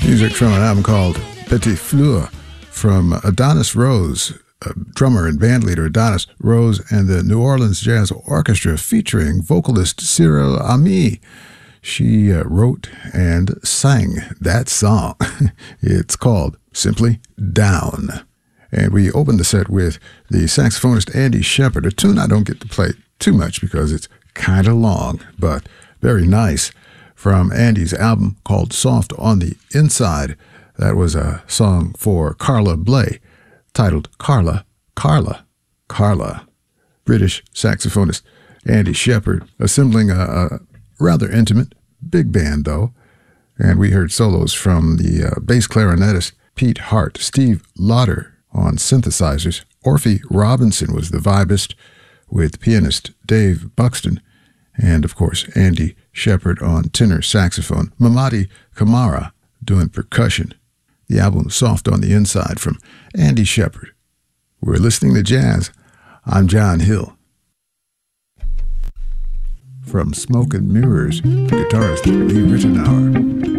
Music from an album called Petit Fleur from Adonis Rose, drummer and bandleader Adonis Rose and the New Orleans Jazz Orchestra featuring vocalist Cyril Ami. She wrote and sang that song. It's called simply Down. And we opened the set with the saxophonist Andy Shepherd, a tune I don't get to play too much because it's kind of long, but very nice, from Andy's album called Soft on the Inside. That was a song for Carla Bley, titled Carla, Carla, Carla. British saxophonist Andy Shepherd, assembling a rather intimate big band, though. And we heard solos from the bass clarinetist Pete Hart, Steve Lauder on synthesizers. Orphy Robinson was the vibist, with pianist Dave Buxton, and of course Andy Shepherd on tenor saxophone, Mamadi Kamara doing percussion. The album Soft on the Inside from Andy Shepherd. We're listening to jazz. I'm John Hill. From Smoke and Mirrors, guitarist Lee Ritenour.